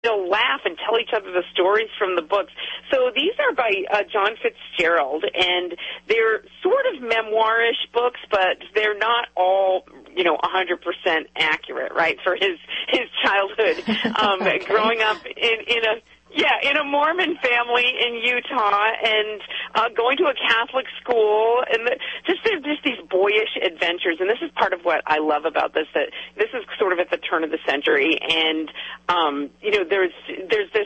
they'll laugh and tell each other the stories from the books. So these are by John Fitzgerald, and they're sort of memoirish books, but they're not all, 100% accurate, right, for his childhood, okay. Growing up in a Mormon family in Utah and going to a Catholic school, and there's just these boyish adventures. And this is part of what I love about this, that this is sort of at the turn of the century, and there's this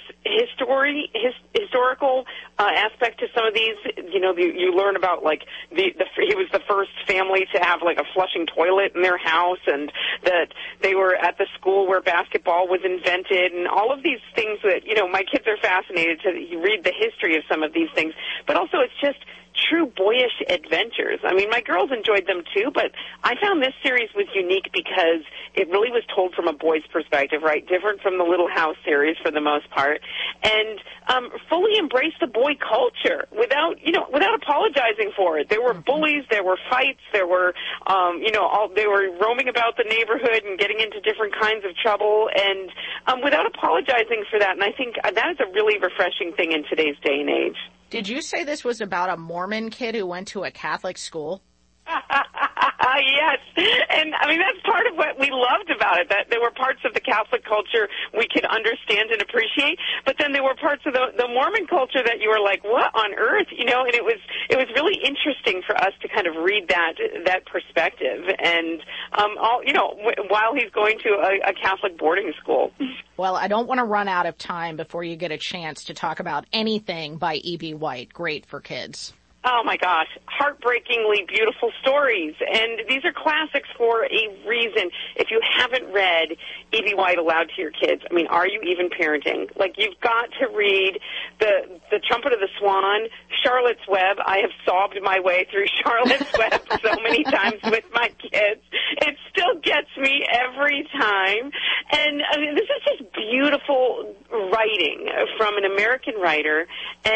historical aspect to some of these. You learn about he was the first family to have like a flushing toilet in their house, and that they were at the school where basketball was invented, and all of these things that my kids are fascinated to read the history of some of these things. But also, it's just true boyish adventures. I mean, my girls enjoyed them too, but I found this series was unique because it really was told from a boy's perspective, right? Different from the Little House series for the most part, and fully embraced the boy culture without apologizing for it. There were bullies, there were fights, there were, they were roaming about the neighborhood and getting into different kinds of trouble, and without apologizing for that. And I think that is a really refreshing thing in today's day and age. Did you say this was about a Mormon kid who went to a Catholic school? Yes. And, I mean, that's part of what we loved about it, that there were parts of the Catholic culture we could understand and appreciate, but then there were parts of the Mormon culture that you were like, what on earth? And it was really interesting for us to kind of read that perspective, and, while he's going to a Catholic boarding school. Well, I don't want to run out of time before you get a chance to talk about anything by E.B. White. Great for kids. Oh, my gosh. Heartbreakingly beautiful stories. And these are classics for a reason. If you haven't read E.B. White aloud to your kids, I mean, are you even parenting? Like, you've got to read the Trumpet of the Swan, Charlotte's Web. I have sobbed my way through Charlotte's Web so many times with my kids. It still gets me every time. And, I mean, this is just beautiful writing from an American writer.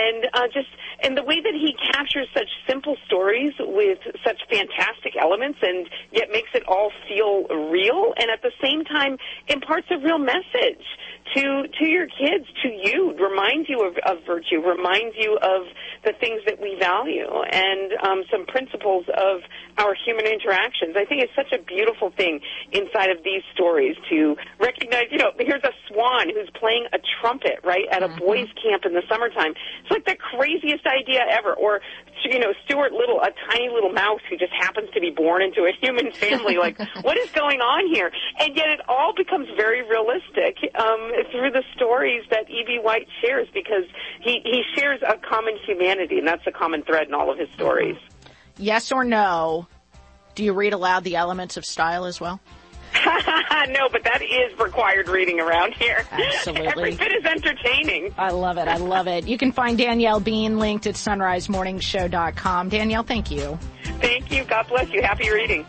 And the way that he captures such simple stories with such fantastic elements and yet makes it all feel real, and at the same time imparts a real message to your kids, to you, reminds you of virtue, reminds you of the things that we value, and some principles of our human interactions. I think it's such a beautiful thing inside of these stories to recognize, here's a swan who's playing a trumpet, right, at a boys' camp in the summertime. It's like the craziest idea ever. Or, Stuart Little, a tiny little mouse who just happens to be born into a human family. Like, what is going on here? And yet it all becomes very realistic through the stories that E.B. White shares, because he shares a common humanity, and that's a common thread in all of his stories. Yes or no, do you read aloud the Elements of Style as well? No, but that is required reading around here. Absolutely. Every bit is entertaining. I love it. I love it. You can find Danielle Bean linked at sunrisemorningshow.com. Danielle, thank you. Thank you. God bless you. Happy reading.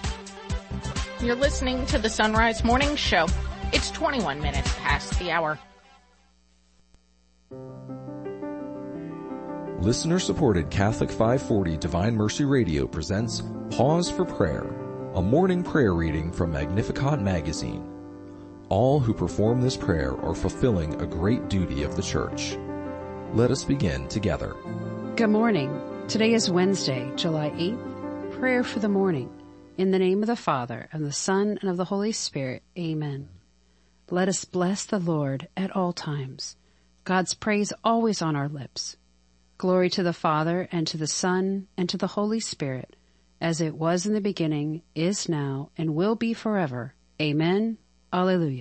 You're listening to the Sunrise Morning Show. It's 21 minutes past the hour. Listener-supported Catholic 540 Divine Mercy Radio presents Pause for Prayer, a morning prayer reading from Magnificat magazine. All who perform this prayer are fulfilling a great duty of the Church. Let us begin together. Good morning. Today is Wednesday, July 8th. Prayer for the morning. In the name of the Father, and the Son, and of the Holy Spirit. Amen. Let us bless the Lord at all times. God's praise always on our lips. Glory to the Father, and to the Son, and to the Holy Spirit, as it was in the beginning, is now, and will be forever. Amen. Alleluia.